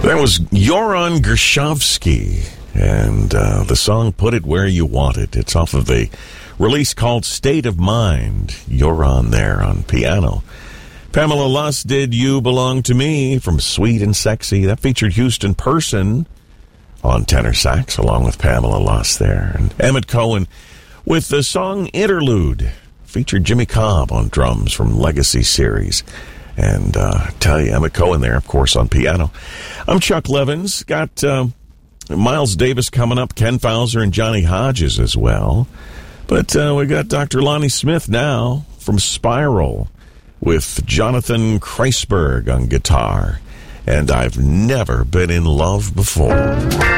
That was Joran Gershovsky, and the song Put It Where You Want It. It's off of the release called State of Mind. Joran there on piano. Pamela Luss did You Belong to Me from Sweet and Sexy. That featured Houston Person on tenor sax, along with Pamela Luss there. And Emmett Cohen with the song Interlude. Featured Jimmy Cobb on drums from Legacy Series. And tell you, Emmett Cohen there, of course, on piano. I'm Chuck Levins. Got Miles Davis coming up, Ken Fowler and Johnny Hodges as well. But we got Dr. Lonnie Smith now from Spiral with Jonathan Kreisberg on guitar. And I've never been in love before.